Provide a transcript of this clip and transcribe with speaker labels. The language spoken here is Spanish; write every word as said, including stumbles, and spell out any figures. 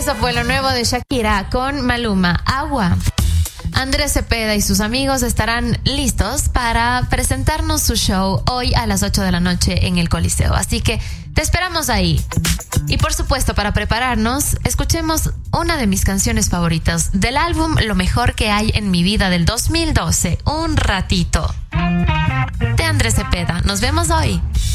Speaker 1: Eso fue lo nuevo de Shakira con Maluma, Agua. Andrés Cepeda y sus amigos estarán listos para presentarnos su show hoy a las ocho de la noche en el Coliseo. Así que te esperamos ahí. Y por supuesto, para prepararnos, escuchemos una de mis canciones favoritas del álbum Lo Mejor que Hay en Mi Vida del dos mil doce, Un Ratito, de Andrés Cepeda. Nos vemos hoy.